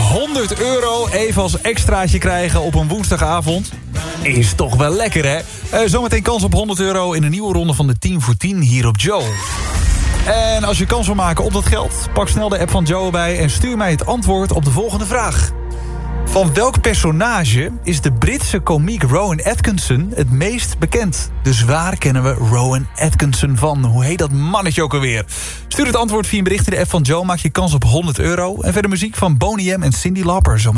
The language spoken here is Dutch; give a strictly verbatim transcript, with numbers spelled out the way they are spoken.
honderd euro even als extraatje krijgen op een woensdagavond. Is toch wel lekker, hè? Uh, zometeen kans op honderd euro in een nieuwe ronde van de tien voor tien hier op Joe. En als je kans wil maken op dat geld, pak snel de app van Joe bij en stuur mij het antwoord op de volgende vraag. Van welk personage is de Britse komiek Rowan Atkinson het meest bekend? Dus waar kennen we Rowan Atkinson van? Hoe heet dat mannetje ook alweer? Stuur het antwoord via een bericht in de app van Joe, maak je kans op honderd euro. En verder muziek van Boney M en Cyndi Lauper. Zometeen.